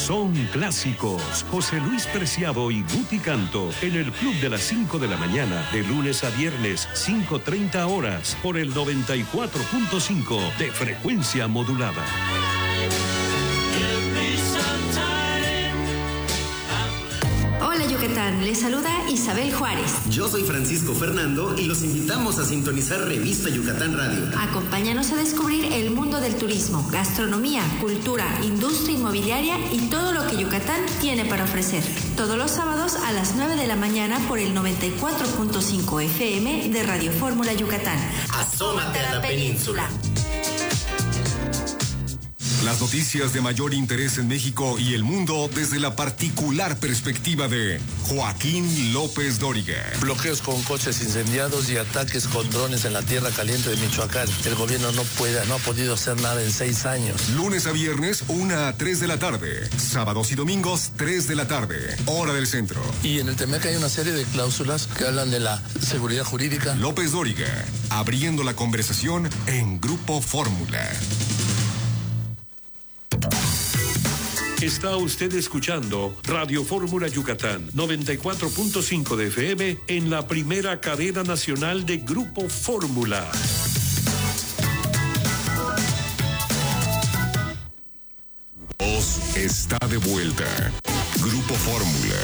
son clásicos. José Luis Preciado y Guti Canto en el Club de las 5 de la mañana, de lunes a viernes, 5:30 horas, por el 94.5 de frecuencia modulada. Hola Yucatán, les saluda Isabel Juárez. Yo soy Francisco Fernando y los invitamos a sintonizar Revista Yucatán Radio. Acompáñanos a descubrir el mundo del turismo, gastronomía, cultura, industria inmobiliaria y todo lo que Yucatán tiene para ofrecer. Todos los sábados a las 9 de la mañana por el 94.5 FM de Radio Fórmula Yucatán. Asómate a la península. Las noticias de mayor interés en México y el mundo desde la particular perspectiva de Joaquín López Dóriga. Bloqueos con coches incendiados y ataques con drones en la tierra caliente de Michoacán. El gobierno no ha podido hacer nada en 6 años. Lunes a viernes, 1 a 3 de la tarde. Sábados y domingos, 3 de la tarde. Hora del centro. Y en el TEMEC hay una serie de cláusulas que hablan de la seguridad jurídica. López Dóriga, abriendo la conversación en Grupo Fórmula. Está usted escuchando Radio Fórmula Yucatán, 94.5 de FM en la primera cadena nacional de Grupo Fórmula. Voz está de vuelta. Grupo Fórmula.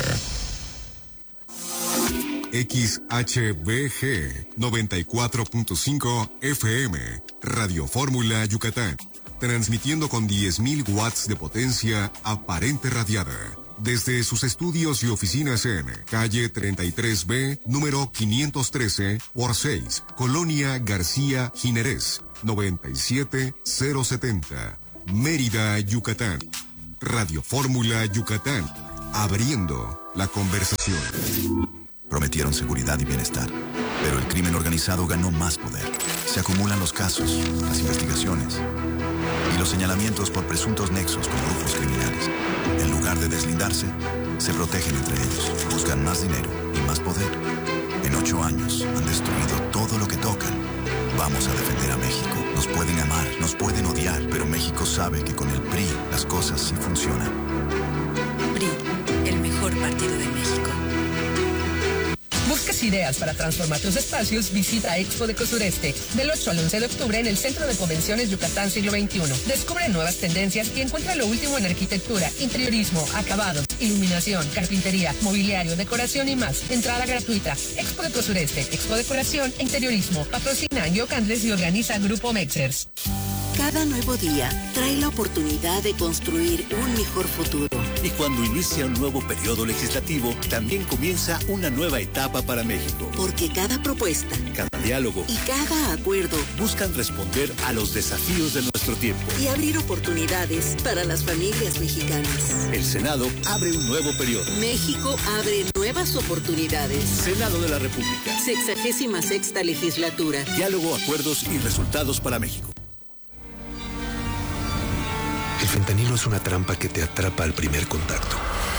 XHBG 94.5 FM, Radio Fórmula Yucatán. Transmitiendo con 10.000 watts de potencia aparente radiada. Desde sus estudios y oficinas en calle 33B, número 513 por 6, Colonia García Jiménez, 97070, Mérida, Yucatán. Radio Fórmula Yucatán, abriendo la conversación. Prometieron seguridad y bienestar, pero el crimen organizado ganó más poder. Se acumulan los casos, las investigaciones y los señalamientos por presuntos nexos con grupos criminales. En lugar de deslindarse, se protegen entre ellos, buscan más dinero y más poder. En 8 años han destruido todo lo que tocan. Vamos a defender a México. Nos pueden amar, nos pueden odiar, pero México sabe que con el PRI las cosas sí funcionan. PRI, el mejor partido de México. ¿Buscas ideas para transformar tus espacios? Visita Expo de Sureste del 8 al 11 de octubre en el Centro de Convenciones Yucatán Siglo XXI. Descubre nuevas tendencias y encuentra lo último en arquitectura, interiorismo, acabados, iluminación, carpintería, mobiliario, decoración y más. Entrada gratuita. Expo de Sureste, Expo Decoración e Interiorismo. Patrocina Yocandes y organiza Grupo Mexers. Cada nuevo día trae la oportunidad de construir un mejor futuro. Y cuando inicia un nuevo periodo legislativo, también comienza una nueva etapa para México. Porque cada propuesta, cada diálogo y cada acuerdo buscan responder a los desafíos de nuestro tiempo y abrir oportunidades para las familias mexicanas. El Senado abre un nuevo periodo. México abre nuevas oportunidades. Senado de la República. 66ª legislatura. Diálogo, acuerdos y resultados para México. El fentanilo es una trampa que te atrapa al primer contacto.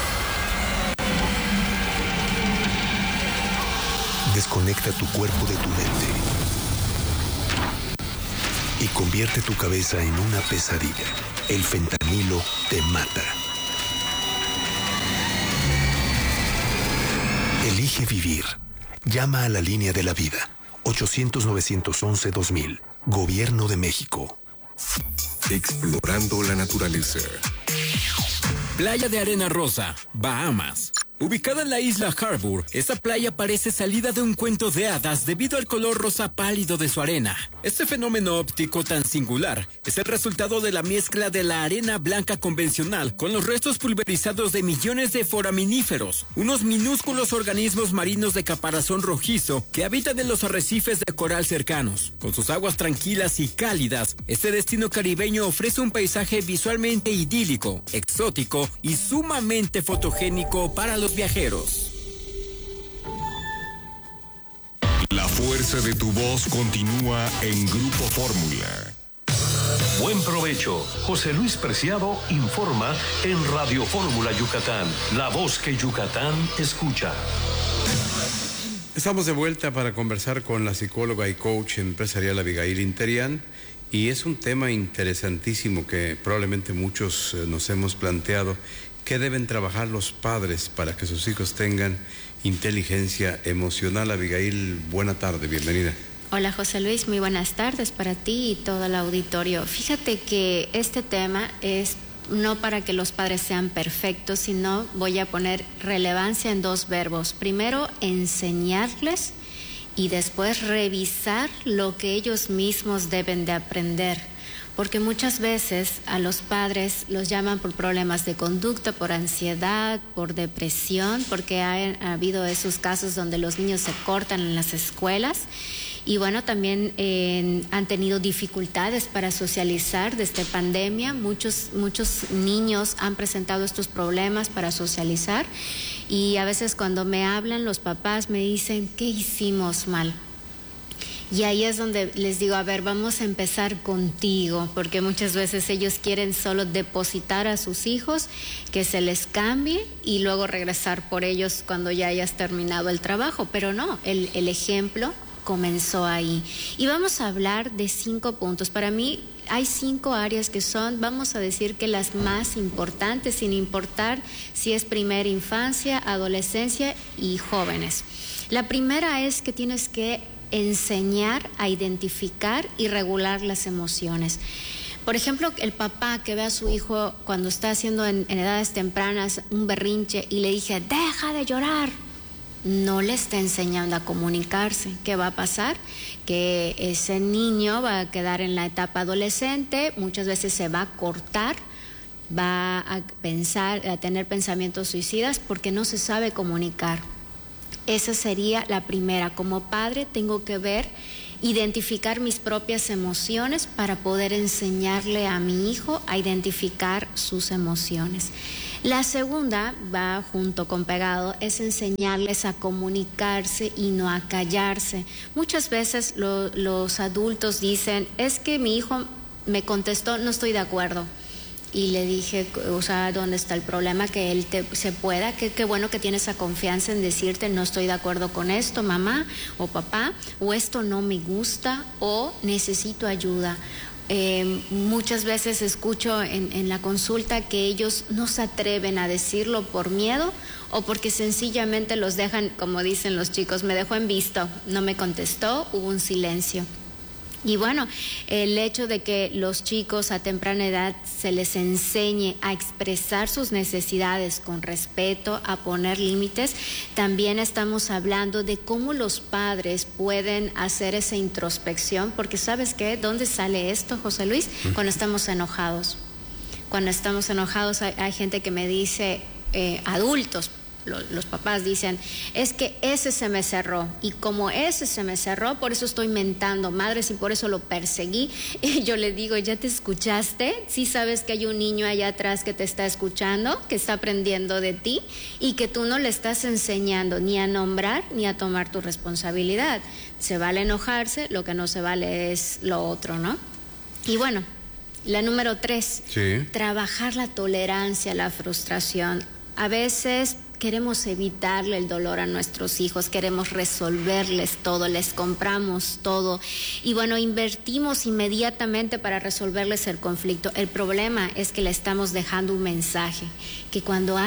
Desconecta tu cuerpo de tu mente y convierte tu cabeza en una pesadilla. El fentanilo te mata. Elige vivir. Llama a la línea de la vida. 800-911-2000. Gobierno de México. Explorando la naturaleza. Playa de Arena Rosa, Bahamas. Ubicada en la isla Harbour, esta playa parece salida de un cuento de hadas debido al color rosa pálido de su arena. Este fenómeno óptico tan singular es el resultado de la mezcla de la arena blanca convencional con los restos pulverizados de millones de foraminíferos, unos minúsculos organismos marinos de caparazón rojizo que habitan en los arrecifes de coral cercanos. Con sus aguas tranquilas y cálidas, este destino caribeño ofrece un paisaje visualmente idílico, exótico y sumamente fotogénico para los viajeros. La fuerza de tu voz continúa en Grupo Fórmula. Buen provecho. José Luis Preciado informa en Radio Fórmula Yucatán, la voz que Yucatán escucha. Estamos de vuelta para conversar con la psicóloga y coach empresarial Abigail Interian, y es un tema interesantísimo que probablemente muchos nos hemos planteado. ¿Qué deben trabajar los padres para que sus hijos tengan inteligencia emocional? Abigail, buena tarde, bienvenida. Hola José Luis, muy buenas tardes para ti y todo el auditorio. Fíjate que este tema es no para que los padres sean perfectos, sino voy a poner relevancia en dos verbos. Primero, enseñarles y después revisar lo que ellos mismos deben de aprender. Porque muchas veces a los padres los llaman por problemas de conducta, por ansiedad, por depresión, porque ha habido esos casos donde los niños se cortan en las escuelas. Y bueno, también han tenido dificultades para socializar desde pandemia. Muchos niños han presentado estos problemas para socializar. Y a veces cuando me hablan los papás me dicen, ¿qué hicimos mal? Y ahí es donde les digo, a ver, vamos a empezar contigo, porque muchas veces ellos quieren solo depositar a sus hijos, que se les cambie y luego regresar por ellos cuando ya hayas terminado el trabajo. Pero no, el ejemplo comenzó ahí. Y vamos a hablar de 5 puntos. Para mí hay 5 áreas que son, vamos a decir que las más importantes, sin importar si es primera infancia, adolescencia y jóvenes. La primera es que tienes que enseñar a identificar y regular las emociones. Por ejemplo, el papá que ve a su hijo cuando está haciendo en edades tempranas un berrinche y le dije, deja de llorar, no le está enseñando a comunicarse. ¿Qué va a pasar? Que ese niño va a quedar en la etapa adolescente, muchas veces se va a cortar, va a tener pensamientos suicidas porque no se sabe comunicar. Esa sería la primera. Como padre tengo que identificar mis propias emociones para poder enseñarle a mi hijo a identificar sus emociones. La segunda, va junto con pegado, es enseñarles a comunicarse y no a callarse. Muchas veces los adultos dicen, es que mi hijo me contestó, no estoy de acuerdo. Y le dije, o sea, ¿dónde está el problema? Que él se pueda, qué bueno que tiene esa confianza en decirte, no estoy de acuerdo con esto, mamá o papá, o esto no me gusta, o necesito ayuda. Muchas veces escucho en la consulta que ellos no se atreven a decirlo por miedo o porque sencillamente los dejan, como dicen los chicos, me dejó en visto, no me contestó, hubo un silencio. Y bueno, el hecho de que los chicos a temprana edad se les enseñe a expresar sus necesidades con respeto, a poner límites, también estamos hablando de cómo los padres pueden hacer esa introspección, porque ¿sabes qué? ¿Dónde sale esto, José Luis? Cuando estamos enojados. Cuando estamos enojados hay gente que me dice, adultos, los papás dicen, es que ese se me cerró y como ese se me cerró, por eso estoy mentando madres y por eso lo perseguí. Y yo le digo, ¿ya te escuchaste? ¿Sí sabes que hay un niño allá atrás que te está escuchando, que está aprendiendo de ti y que tú no le estás enseñando ni a nombrar ni a tomar tu responsabilidad? Se vale enojarse, lo que no se vale es lo otro, ¿no? Y bueno, la número 3, trabajar la tolerancia, la frustración. A veces queremos evitarle el dolor a nuestros hijos, queremos resolverles todo, les compramos todo y bueno, invertimos inmediatamente para resolverles el conflicto. El problema es que le estamos dejando un mensaje, que cuando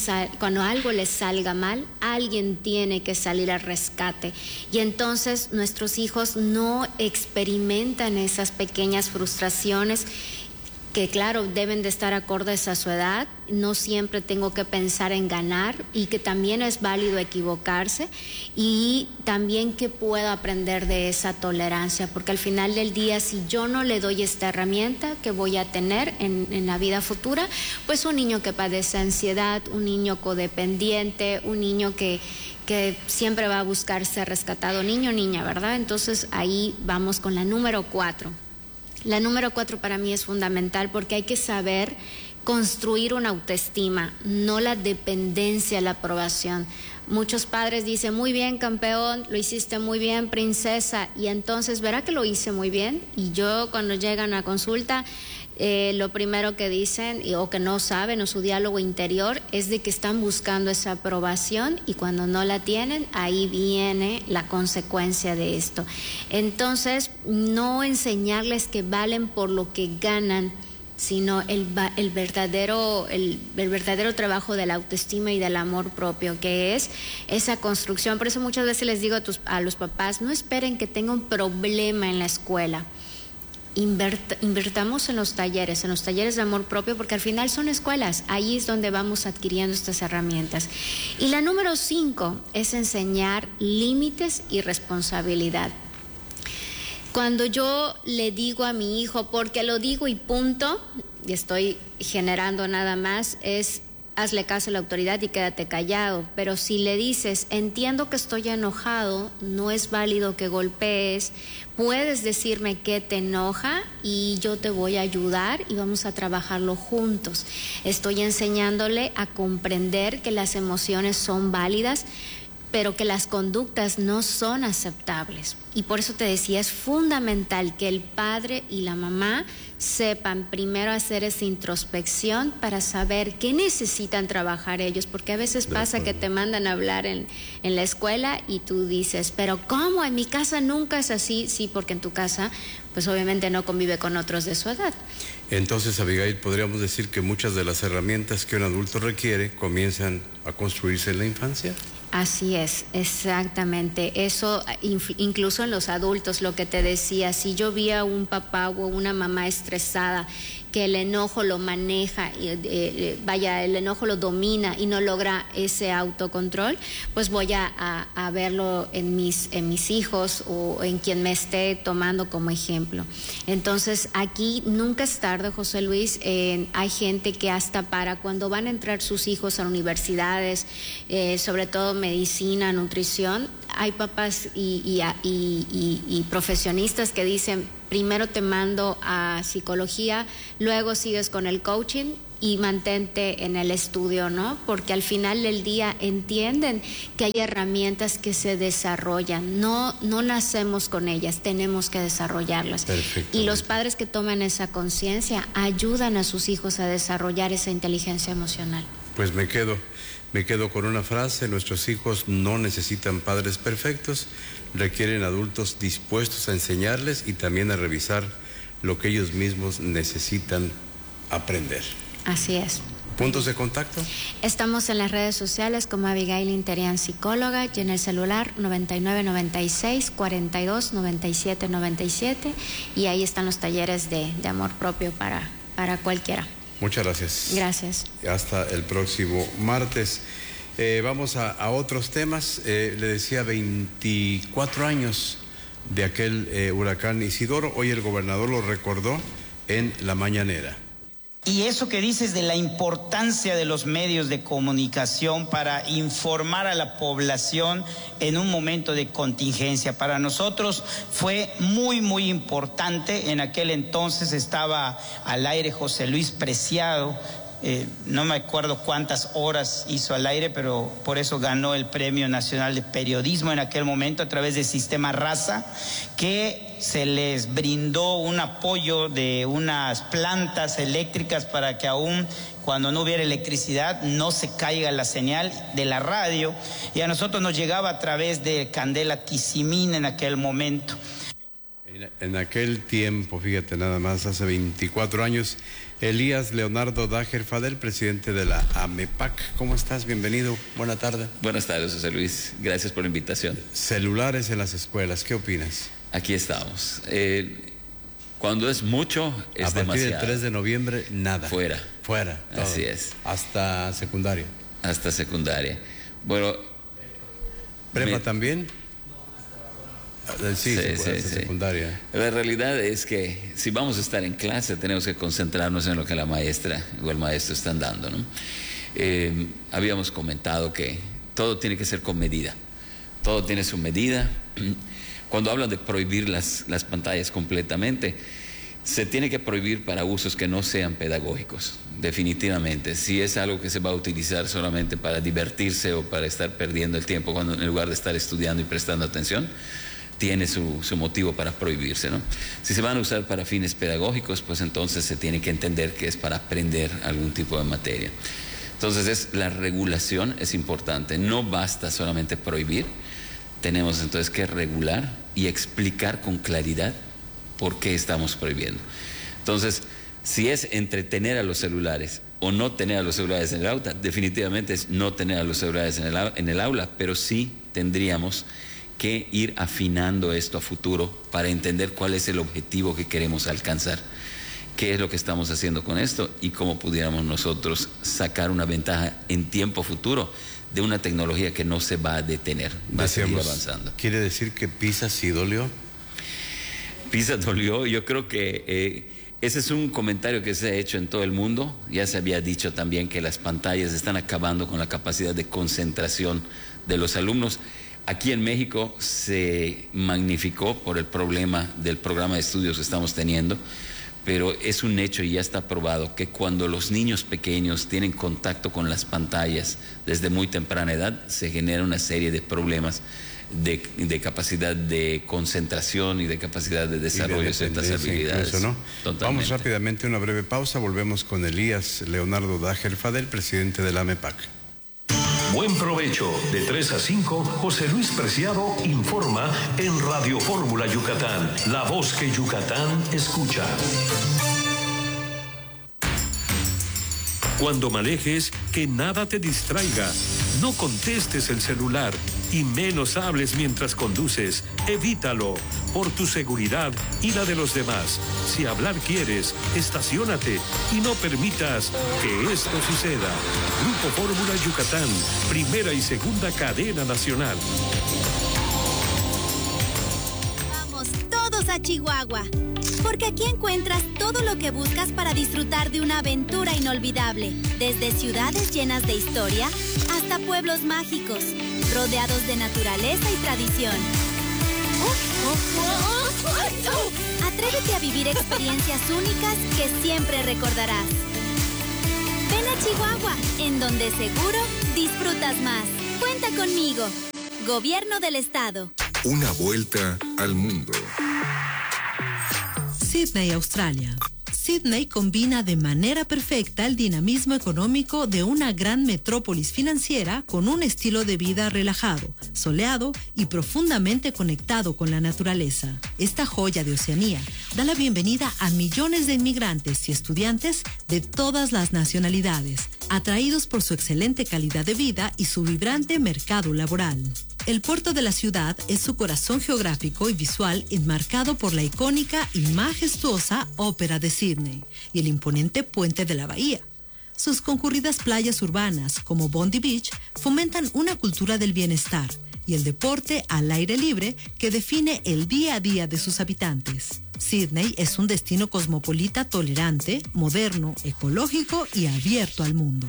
algo les salga mal, alguien tiene que salir al rescate y entonces nuestros hijos no experimentan esas pequeñas frustraciones que claro, deben de estar acordes a su edad, no siempre tengo que pensar en ganar y que también es válido equivocarse y también que puedo aprender de esa tolerancia, porque al final del día si yo no le doy esta herramienta que voy a tener en la vida futura, pues un niño que padece ansiedad, un niño codependiente, un niño que siempre va a buscar ser rescatado, niño o niña, ¿verdad? Entonces ahí vamos con la número 4. La número 4 para mí es fundamental porque hay que saber construir una autoestima, no la dependencia, la aprobación. Muchos padres dicen, muy bien campeón, lo hiciste muy bien princesa, y entonces verá que lo hice muy bien. Y yo cuando llegan a consulta, lo primero que dicen o que no saben o su diálogo interior es de que están buscando esa aprobación y cuando no la tienen, ahí viene la consecuencia de esto. Entonces, no enseñarles que valen por lo que ganan, sino el verdadero trabajo de la autoestima y del amor propio, que es esa construcción. Por eso muchas veces les digo a los papás, no esperen que tenga un problema en la escuela. Invertamos en los talleres de amor propio, porque al final son escuelas, ahí es donde vamos adquiriendo estas herramientas. Y la número 5 es enseñar límites y responsabilidad. Cuando yo le digo a mi hijo, porque lo digo y punto, y estoy generando nada más, es hazle caso a la autoridad y quédate callado. Pero si le dices, entiendo que estoy enojado, no es válido que golpees, puedes decirme qué te enoja y yo te voy a ayudar y vamos a trabajarlo juntos. Estoy enseñándole a comprender que las emociones son válidas, pero que las conductas no son aceptables. Y por eso te decía, es fundamental que el padre y la mamá sepan primero hacer esa introspección para saber qué necesitan trabajar ellos, porque a veces pasa que te mandan a hablar en la escuela y tú dices, pero ¿cómo? En mi casa nunca es así. Sí, porque en tu casa pues obviamente no convive con otros de su edad. Entonces, Abigail, podríamos decir que muchas de las herramientas que un adulto requiere comienzan a construirse en la infancia. Así es, exactamente. Eso incluso en los adultos, lo que te decía, si yo vi a un papá o una mamá estresada, que el enojo lo maneja, el enojo lo domina y no logra ese autocontrol, pues voy a verlo en mis hijos o en quien me esté tomando como ejemplo. Entonces, aquí nunca es tarde, José Luis. Hay gente que hasta para cuando van a entrar sus hijos a universidades, sobre todo medicina, nutrición, hay papás y profesionistas que dicen, primero te mando a psicología, luego sigues con el coaching y mantente en el estudio, ¿no? Porque al final del día entienden que hay herramientas que se desarrollan, no nacemos con ellas, tenemos que desarrollarlas. Y los padres que toman esa conciencia ayudan a sus hijos a desarrollar esa inteligencia emocional. Pues me quedo con una frase: nuestros hijos no necesitan padres perfectos, requieren adultos dispuestos a enseñarles y también a revisar lo que ellos mismos necesitan aprender. Así es. ¿Puntos de contacto? Estamos en las redes sociales como Abigail Interian Psicóloga, y en el celular 9996-429797, y ahí están los talleres de amor propio para cualquiera. Muchas gracias. Gracias. Hasta el próximo martes. Vamos a otros temas. Le decía, 24 años de aquel huracán Isidoro. Hoy el gobernador lo recordó en la mañanera. Y eso que dices de la importancia de los medios de comunicación para informar a la población en un momento de contingencia. Para nosotros fue muy, muy importante. En aquel entonces estaba al aire José Luis Preciado. No me acuerdo cuántas horas hizo al aire, pero por eso ganó el Premio Nacional de Periodismo en aquel momento a través del Sistema Raza, que se les brindó un apoyo de unas plantas eléctricas para que aún cuando no hubiera electricidad no se caiga la señal de la radio, y a nosotros nos llegaba a través de Candela Tizimín en aquel momento. En aquel tiempo, fíjate nada más, hace 24 años, Elías Leonardo Dager Fadel, presidente de la AMEPAC. ¿Cómo estás? Bienvenido. Buena tarde. Buenas tardes, José Luis. Gracias por la invitación. Celulares en las escuelas, ¿qué opinas? Aquí estamos. Cuando es mucho, es demasiado. A partir del 3 de noviembre, nada. Fuera. Todo. Así es. Hasta secundaria. Hasta secundaria. Bueno. ¿Prepa también? Sí, secundaria. La realidad es que si vamos a estar en clase tenemos que concentrarnos en lo que la maestra o el maestro están dando, ¿no? Habíamos comentado que todo tiene que ser con medida. Todo tiene su medida. Cuando hablan de prohibir las pantallas completamente, se tiene que prohibir para usos que no sean pedagógicos, definitivamente. Si es algo que se va a utilizar solamente para divertirse o para estar perdiendo el tiempo en lugar de estar estudiando y prestando atención, tiene su motivo para prohibirse, ¿no? Si se van a usar para fines pedagógicos, pues entonces se tiene que entender que es para aprender algún tipo de materia. Entonces la regulación es importante. No basta solamente prohibir, tenemos entonces que regular y explicar con claridad por qué estamos prohibiendo. Entonces, Si es entre tener a los celulares o no tener a los celulares en el aula, definitivamente es no tener a los celulares en el aula, pero sí tendríamos que ir afinando esto a futuro para entender cuál es el objetivo que queremos alcanzar, qué es lo que estamos haciendo con esto y cómo pudiéramos nosotros sacar una ventaja en tiempo futuro de una tecnología que no se va a detener, va a seguir avanzando. ¿Quiere decir que PISA sí dolió? PISA dolió, yo creo que ese es un comentario que se ha hecho en todo el mundo. Ya se había dicho también que las pantallas están acabando con la capacidad de concentración de los alumnos. Aquí en México se magnificó por el problema del programa de estudios que estamos teniendo, pero es un hecho y ya está probado que cuando los niños pequeños tienen contacto con las pantallas desde muy temprana edad, se genera una serie de problemas de capacidad de concentración y de capacidad de desarrollo de ciertas habilidades. Incluso, ¿no? Vamos rápidamente a una breve pausa, volvemos con Elías Leonardo Dager Fadel, presidente de la AMEPAC. Buen provecho. De 3 a 5, José Luis Preciado informa en Radio Fórmula Yucatán, la voz que Yucatán escucha. Cuando manejes, que nada te distraiga. No contestes el celular y menos hables mientras conduces. Evítalo, por tu seguridad y la de los demás. Si hablar quieres, estaciónate y no permitas que esto suceda. Grupo Fórmula Yucatán, primera y segunda cadena nacional. Vamos todos a Chihuahua, porque aquí encuentras todo lo que buscas para disfrutar de una aventura inolvidable. Desde ciudades llenas de historia hasta pueblos mágicos, rodeados de naturaleza y tradición. Atrévete a vivir experiencias únicas que siempre recordarás. Ven a Chihuahua, en donde seguro disfrutas más. Cuenta conmigo. Gobierno del Estado. Una vuelta al mundo. Sydney, Australia. Sydney combina de manera perfecta el dinamismo económico de una gran metrópolis financiera con un estilo de vida relajado, soleado y profundamente conectado con la naturaleza. Esta joya de Oceanía da la bienvenida a millones de inmigrantes y estudiantes de todas las nacionalidades, atraídos por su excelente calidad de vida y su vibrante mercado laboral. El puerto de la ciudad es su corazón geográfico y visual, enmarcado por la icónica y majestuosa Ópera de Sydney y el imponente puente de la bahía. Sus concurridas playas urbanas, como Bondi Beach, fomentan una cultura del bienestar y el deporte al aire libre que define el día a día de sus habitantes. Sydney es un destino cosmopolita tolerante, moderno, ecológico y abierto al mundo.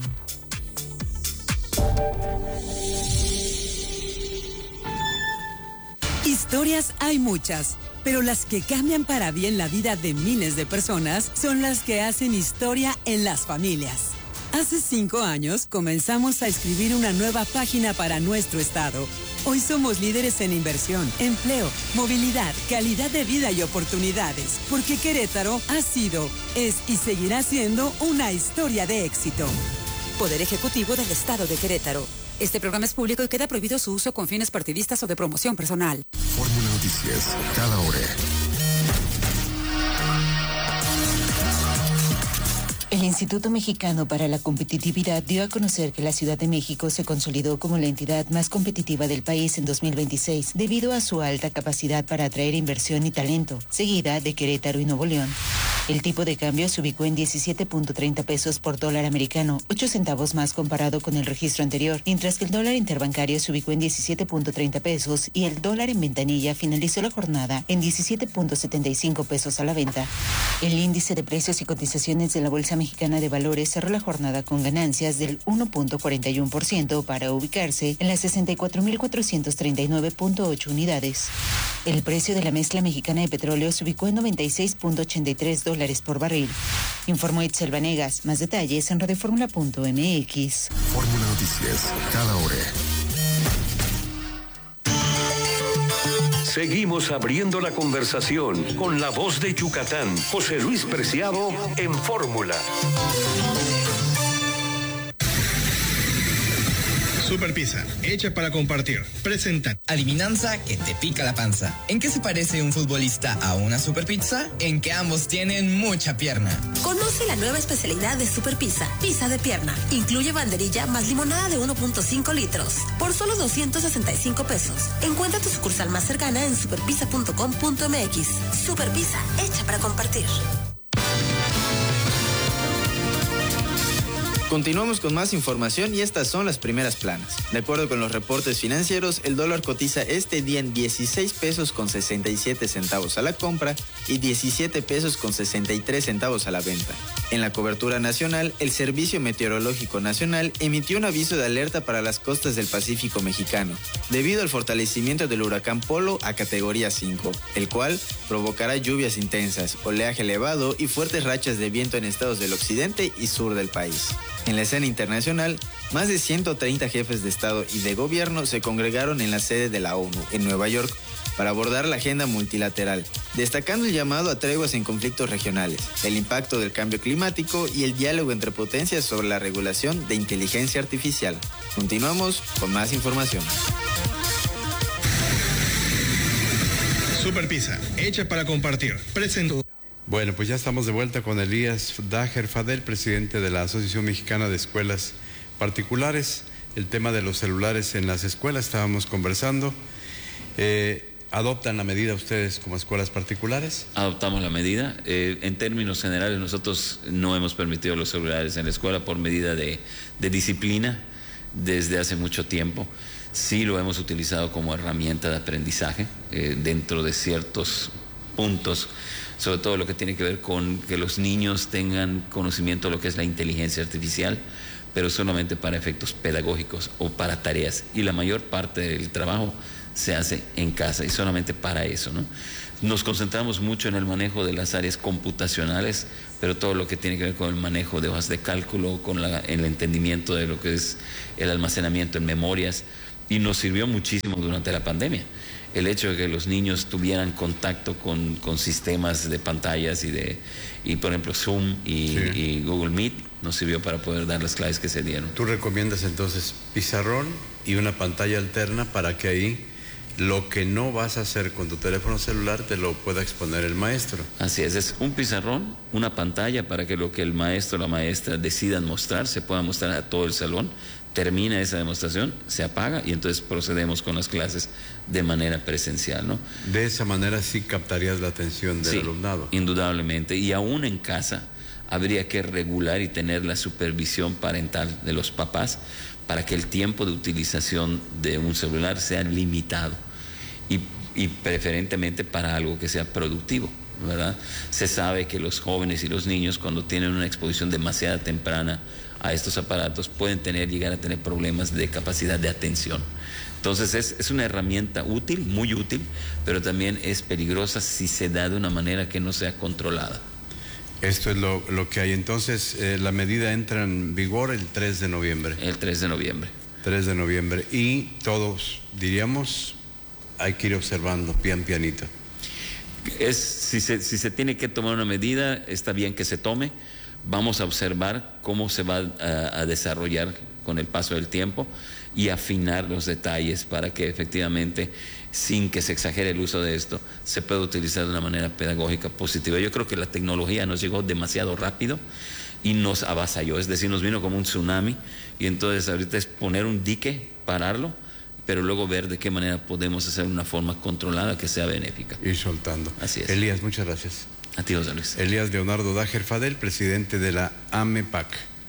Historias hay muchas, pero las que cambian para bien la vida de miles de personas son las que hacen historia en las familias. Hace 5 años comenzamos a escribir una nueva página para nuestro estado. Hoy somos líderes en inversión, empleo, movilidad, calidad de vida y oportunidades, porque Querétaro ha sido, es y seguirá siendo una historia de éxito. Poder Ejecutivo del Estado de Querétaro. Este programa es público y queda prohibido su uso con fines partidistas o de promoción personal. Fórmula Noticias, cada hora. El Instituto Mexicano para la Competitividad dio a conocer que la Ciudad de México se consolidó como la entidad más competitiva del país en 2026 debido a su alta capacidad para atraer inversión y talento, seguida de Querétaro y Nuevo León. El tipo de cambio se ubicó en 17.30 pesos por dólar americano, 8 centavos más comparado con el registro anterior, mientras que el dólar interbancario se ubicó en 17.30 pesos y el dólar en ventanilla finalizó la jornada en 17.75 pesos a la venta. El índice de precios y cotizaciones de la Bolsa Mexicana de Valores cerró la jornada con ganancias del 1.41% para ubicarse en las 64.439.8 unidades. El precio de la mezcla mexicana de petróleo se ubicó en $96.83 por barril. Informó Itzel Vanegas. Más detalles en radioformula.mx. Fórmula Noticias, cada hora. Seguimos abriendo la conversación con la voz de Yucatán, José Luis Preciado en Fórmula. Super Pizza, hecha para compartir. Presenta. Adivinanza que te pica la panza. ¿En qué se parece un futbolista a una super pizza? En que ambos tienen mucha pierna. Conoce la nueva especialidad de Super Pizza, pizza de pierna. Incluye banderilla más limonada de 1.5 litros. Por solo 265 pesos. Encuentra tu sucursal más cercana en superpizza.com.mx. Super Pizza, hecha para compartir. Continuamos con más información y estas son las primeras planas. De acuerdo con los reportes financieros, el dólar cotiza este día en 16 pesos con 67 centavos a la compra y 17 pesos con 63 centavos a la venta. En la cobertura nacional, el Servicio Meteorológico Nacional emitió un aviso de alerta para las costas del Pacífico mexicano, debido al fortalecimiento del huracán Polo a categoría 5, el cual provocará lluvias intensas, oleaje elevado y fuertes rachas de viento en estados del occidente y sur del país. En la escena internacional, más de 130 jefes de Estado y de Gobierno se congregaron en la sede de la ONU, en Nueva York, para abordar la agenda multilateral, destacando el llamado a treguas en conflictos regionales, el impacto del cambio climático y el diálogo entre potencias sobre la regulación de inteligencia artificial. Continuamos con más información. Super Pizza, hecha para compartir. Presento. Bueno, pues ya estamos de vuelta con Elías Daher Fadel, presidente de la Asociación Mexicana de Escuelas Particulares. El tema de los celulares en las escuelas, estábamos conversando. ¿Adoptan la medida ustedes como escuelas particulares? Adoptamos la medida. En términos generales, nosotros no hemos permitido los celulares en la escuela por medida de disciplina desde hace mucho tiempo. Sí lo hemos utilizado como herramienta de aprendizaje dentro de ciertos puntos, sobre todo lo que tiene que ver con que los niños tengan conocimiento de lo que es la inteligencia artificial, pero solamente para efectos pedagógicos o para tareas. Y la mayor parte del trabajo se hace en casa y solamente para eso, ¿no? Nos concentramos mucho en el manejo de las áreas computacionales, pero todo lo que tiene que ver con el manejo de hojas de cálculo, con el entendimiento de lo que es el almacenamiento en memorias, y nos sirvió muchísimo durante la pandemia. El hecho de que los niños tuvieran contacto con sistemas de pantallas y por ejemplo Zoom y Google Meet nos sirvió para poder dar las clases que se dieron. ¿Tú recomiendas entonces pizarrón y una pantalla alterna para que ahí lo que no vas a hacer con tu teléfono celular te lo pueda exponer el maestro? Así es un pizarrón, una pantalla para que lo que el maestro o la maestra decidan mostrar se pueda mostrar a todo el salón. Termina esa demostración, se apaga y entonces procedemos con las clases de manera presencial, ¿no? De esa manera sí captarías la atención del alumnado. Indudablemente, y aún en casa habría que regular y tener la supervisión parental de los papás para que el tiempo de utilización de un celular sea limitado y preferentemente para algo que sea productivo, ¿verdad? Se sabe que los jóvenes y los niños, cuando tienen una exposición demasiado temprana a estos aparatos, pueden llegar a tener problemas de capacidad de atención. Entonces es una herramienta útil, muy útil, pero también es peligrosa si se da de una manera que no sea controlada. Esto es lo que hay. Entonces, la medida entra en vigor el 3 de noviembre. El 3 de noviembre. 3 de noviembre. Y todos, diríamos, hay que ir observando pianito. Si se tiene que tomar una medida, está bien que se tome. Vamos a observar cómo se va a desarrollar con el paso del tiempo y afinar los detalles para que efectivamente, sin que se exagere el uso de esto, se pueda utilizar de una manera pedagógica positiva. Yo creo que la tecnología nos llegó demasiado rápido y nos avasalló, es decir, nos vino como un tsunami, y entonces ahorita es poner un dique, pararlo, pero luego ver de qué manera podemos hacer una forma controlada que sea benéfica. Ir soltando. Así es. Elías, muchas gracias. A ti, José Luis. Elías Leonardo Daher Fadel, presidente de la AMEPAC.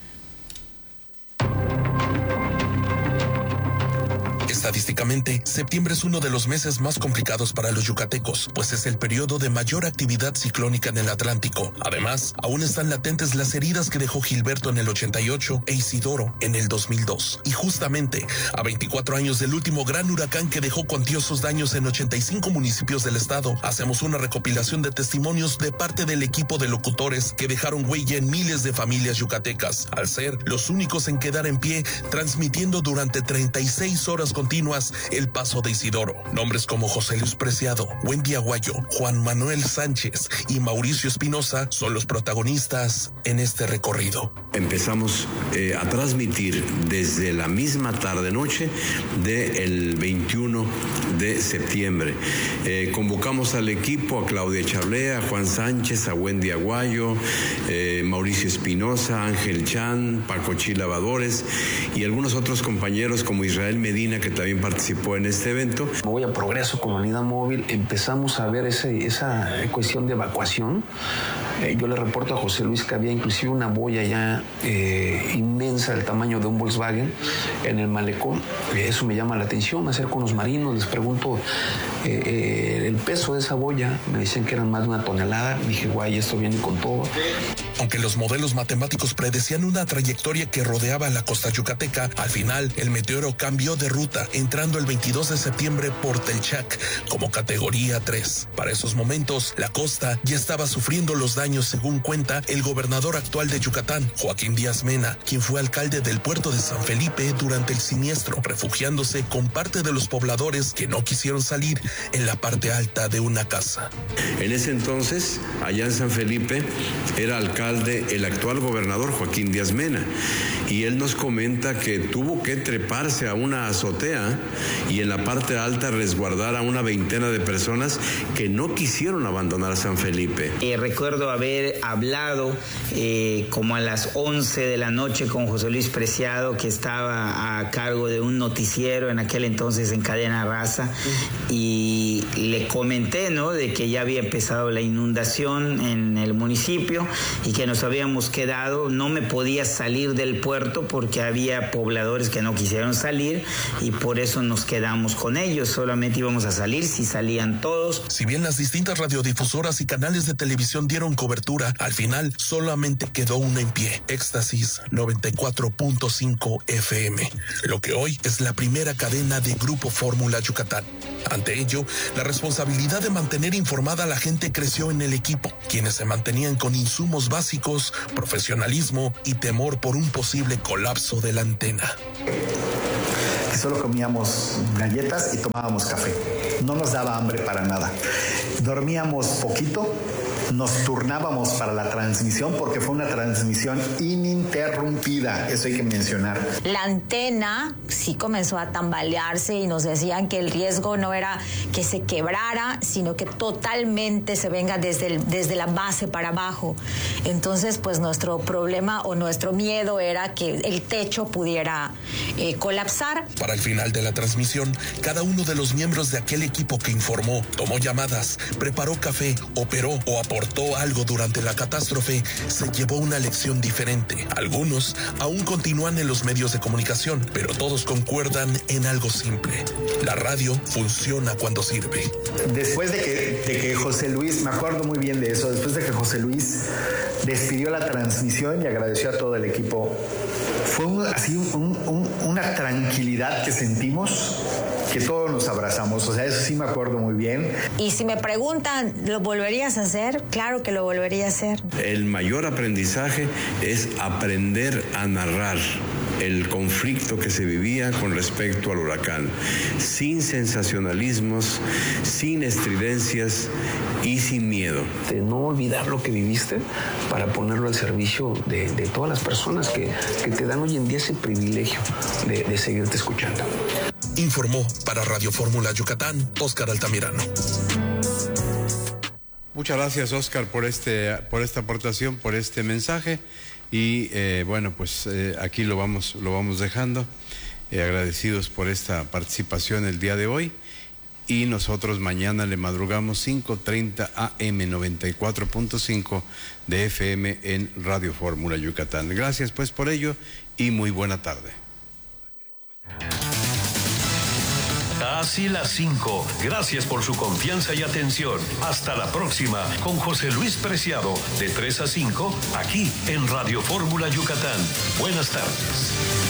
Estadísticamente, septiembre es uno de los meses más complicados para los yucatecos, pues es el periodo de mayor actividad ciclónica en el Atlántico. Además, aún están latentes las heridas que dejó Gilberto en el 88 e Isidoro en el 2002. Y justamente, a 24 años del último gran huracán que dejó cuantiosos daños en 85 municipios del estado, hacemos una recopilación de testimonios de parte del equipo de locutores que dejaron huella en miles de familias yucatecas, al ser los únicos en quedar en pie, transmitiendo durante 36 horas con continuas el Paso de Isidoro. Nombres como José Luis Preciado, Wendy Aguayo, Juan Manuel Sánchez y Mauricio Espinosa son los protagonistas en este recorrido. Empezamos a transmitir desde la misma tarde-noche del 21 de septiembre. Convocamos al equipo, a Claudia Chablé, a Juan Sánchez, a Wendy Aguayo, Mauricio Espinosa, Ángel Chan, Paco Lavadores y algunos otros compañeros como Israel Medina, que también participó en este evento. Voy a Progreso con la unidad móvil, empezamos a ver esa cuestión de evacuación. Yo le reporto a José Luis que había inclusive una boya ya inmensa del tamaño de un Volkswagen en el malecón. Eso me llama la atención. Me acerco a unos marinos, les pregunto el peso de esa boya. Me dicen que eran más de 1 tonelada. Dije, guay, esto viene con todo. Aunque los modelos matemáticos predecían una trayectoria que rodeaba la costa yucateca, al final el meteoro cambió de ruta, entrando el 22 de septiembre por Telchac como categoría 3. Para esos momentos, la costa ya estaba sufriendo los daños, según cuenta el gobernador actual de Yucatán, Joaquín Díaz Mena, quien fue alcalde del puerto de San Felipe durante el siniestro, refugiándose con parte de los pobladores que no quisieron salir en la parte alta de una casa. En ese entonces, allá en San Felipe, era alcalde el actual gobernador Joaquín Díaz Mena, y él nos comenta que tuvo que treparse a una azotea y en la parte alta resguardar a una veintena de personas que no quisieron abandonar San Felipe. Recuerdo haber hablado como a las 11 de la noche con José Luis Preciado, que estaba a cargo de un noticiero en aquel entonces en Cadena Raza, y le comenté, ¿no?, de que ya había empezado la inundación en el municipio y que nos habíamos quedado. No me podía salir del puerto porque había pobladores que no quisieron salir y por eso nos quedamos con ellos. Solamente íbamos a salir si salían todos. Si bien las distintas radiodifusoras y canales de televisión dieron cobertura, al final solamente quedó una en pie: Éxtasis 94.5 FM, lo que hoy es la primera cadena de Grupo Fórmula Yucatán. Ante ello, la responsabilidad de mantener informada a la gente creció en el equipo, quienes se mantenían con insumos básicos, profesionalismo y temor por un posible colapso de la antena. Solo comíamos galletas y tomábamos café. No nos daba hambre para nada. Dormíamos poquito. Nos turnábamos para la transmisión porque fue una transmisión ininterrumpida, eso hay que mencionar. La antena sí comenzó a tambalearse y nos decían que el riesgo no era que se quebrara, sino que totalmente se venga desde la base para abajo. Entonces, pues nuestro problema o nuestro miedo era que el techo pudiera colapsar. Para el final de la transmisión, cada uno de los miembros de aquel equipo que informó, tomó llamadas, preparó café, operó o aportó algo durante la catástrofe, se llevó una lección diferente. Algunos aún continúan en los medios de comunicación, pero todos concuerdan en algo simple: la radio funciona cuando sirve. Después de que José Luis, me acuerdo muy bien de eso, después de que José Luis despidió la transmisión y agradeció a todo el equipo, fue una tranquilidad que sentimos, que todos nos abrazamos. O sea, eso sí me acuerdo muy bien. Y si me preguntan, ¿lo volverías a hacer? Claro que lo volvería a hacer. El mayor aprendizaje es aprender a narrar el conflicto que se vivía con respecto al huracán, sin sensacionalismos, sin estridencias y sin miedo. De no olvidar lo que viviste para ponerlo al servicio de todas las personas que te dan hoy en día ese privilegio de seguirte escuchando. Informó para Radio Fórmula Yucatán, Óscar Altamirano. Muchas gracias, Óscar, por esta aportación, por este mensaje. Y bueno, pues aquí lo vamos dejando, agradecidos por esta participación el día de hoy. Y nosotros mañana le madrugamos 5:30 AM 94.5 de FM en Radio Fórmula Yucatán. Gracias pues por ello y muy buena tarde. Casi las 5. Gracias por su confianza y atención. Hasta la próxima con José Luis Preciado, de 3 a 5, aquí en Radio Fórmula Yucatán. Buenas tardes.